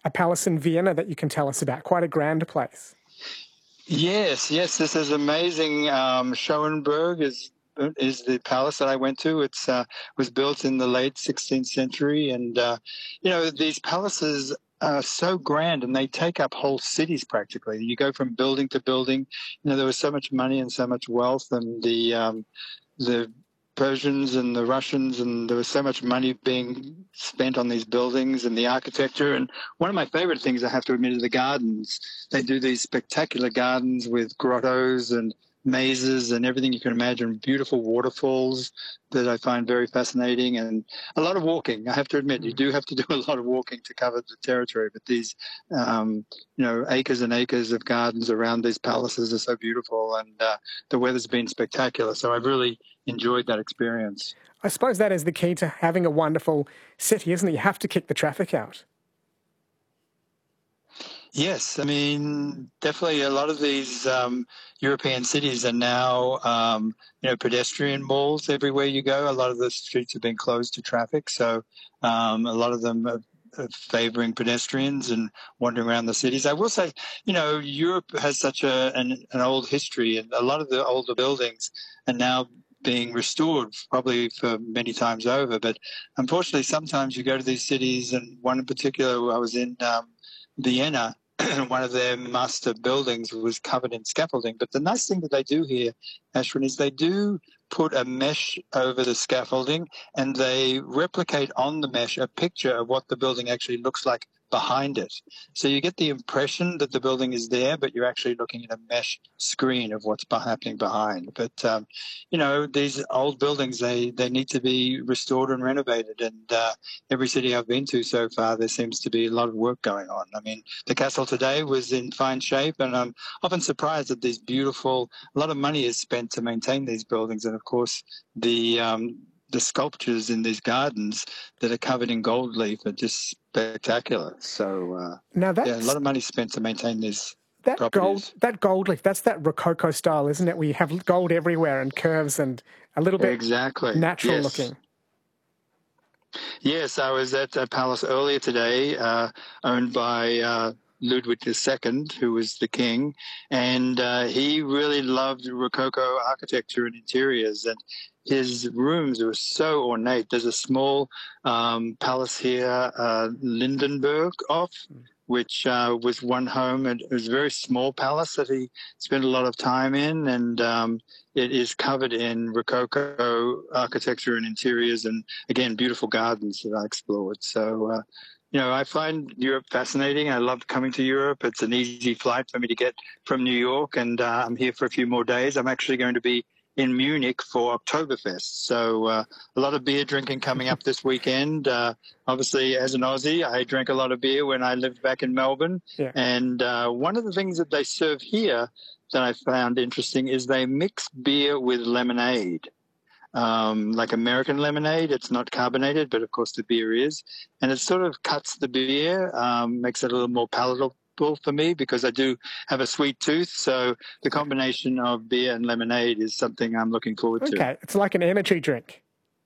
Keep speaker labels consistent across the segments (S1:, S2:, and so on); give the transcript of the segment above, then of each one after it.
S1: a palace in Vienna that you can tell us about, quite a grand place.
S2: Yes, yes. This is amazing. Schönberg is the palace that I went to. It's was built in the late 16th century, and these palaces are so grand, and they take up whole cities practically. You go from building to building. There was so much money and so much wealth, and the Persians and the Russians, and there was so much money being spent on these buildings and the architecture. And one of my favorite things, I have to admit, is the gardens. They do these spectacular gardens with grottos and mazes and everything you can imagine, beautiful waterfalls that I find very fascinating, and a lot of walking. I have to admit, you do have to do a lot of walking to cover the territory, but these, acres and acres of gardens around these palaces are so beautiful, and the weather's been spectacular. So I've really enjoyed that experience.
S1: I suppose that is the key to having a wonderful city, isn't it? You have to kick the traffic out.
S2: Yes, I mean, definitely a lot of these European cities are now, pedestrian malls everywhere you go. A lot of the streets have been closed to traffic, so a lot of them are favoring pedestrians and wandering around the cities. I will say, Europe has such an old history, and a lot of the older buildings are now being restored probably for many times over. But unfortunately, sometimes you go to these cities, and one in particular, I was in Vienna, one of their master buildings was covered in scaffolding. But the nice thing that they do here, Ashwin, is they do put a mesh over the scaffolding, and they replicate on the mesh a picture of what the building actually looks like behind it. So you get the impression that the building is there, but you're actually looking at a mesh screen of what's happening behind. But, these old buildings, they need to be restored and renovated. And every city I've been to so far, there seems to be a lot of work going on. I mean, the castle today was in fine shape, and I'm often surprised that a lot of money is spent to maintain these buildings. And of course, the sculptures in these gardens that are covered in gold leaf are just spectacular. So,
S1: now
S2: a lot of money spent to maintain these properties.
S1: That gold leaf, that's that Rococo style, isn't it? Where you have gold everywhere and curves and a little bit natural looking.
S2: Yes, I was at a palace earlier today, owned by Ludwig II, who was the king, and he really loved Rococo architecture and interiors, and his rooms were so ornate. There's a small palace here, Lindenberg, which was one home, and it was a very small palace that he spent a lot of time in, and it is covered in Rococo architecture and interiors, and again, beautiful gardens that I explored. So, I find Europe fascinating. I love coming to Europe. It's an easy flight for me to get from New York, and I'm here for a few more days. I'm actually going to be in Munich for Oktoberfest. So a lot of beer drinking coming up this weekend. Obviously, as an Aussie, I drank a lot of beer when I lived back in Melbourne.
S1: Yeah.
S2: And one of the things that they serve here that I found interesting is they mix beer with lemonade. Like American lemonade, it's not carbonated, but of course the beer is. And it sort of cuts the beer, makes it a little more palatable for me because I do have a sweet tooth. So the combination of beer and lemonade is something I'm looking forward to.
S1: Okay, it's like an energy drink.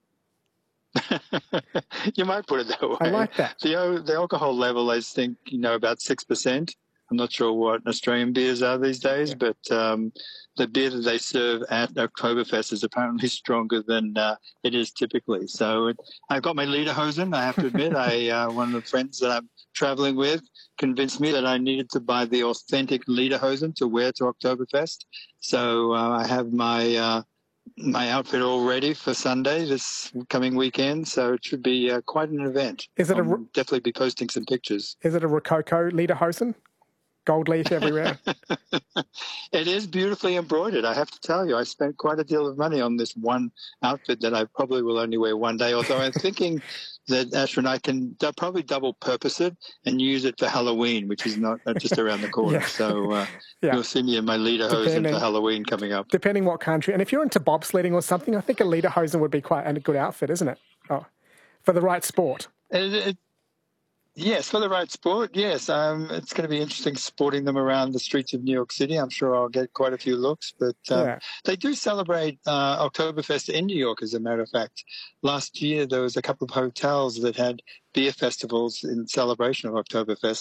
S2: You might put it that way.
S1: I like that.
S2: The alcohol level, I think, about 6%. I'm not sure what Australian beers are these days, but the beer that they serve at Oktoberfest is apparently stronger than it is typically. So I've got my lederhosen, I have to admit. One of the friends that I'm traveling with convinced me that I needed to buy the authentic lederhosen to wear to Oktoberfest. So I have my outfit all ready for Sunday, this coming weekend. So it should be quite an event. I'll definitely be posting some pictures.
S1: Is it a Rococo lederhosen? Gold leaf everywhere.
S2: It is beautifully embroidered, I have to tell you. I spent quite a deal of money on this one outfit that I probably will only wear one day, although I'm thinking that, Ashwin, I can probably double purpose it and use it for Halloween, which is not just around the corner. Yeah. So you'll see me in my lederhosen for Halloween coming up.
S1: Depending what country. And if you're into bobsledding or something, I think a lederhosen would be quite a good outfit, isn't it? Oh, for the right sport.
S2: Yes, for the right sport, yes. It's going to be interesting sporting them around the streets of New York City. I'm sure I'll get quite a few looks. But they do celebrate Oktoberfest in New York, as a matter of fact. Last year, there was a couple of hotels that had beer festivals in celebration of Oktoberfest.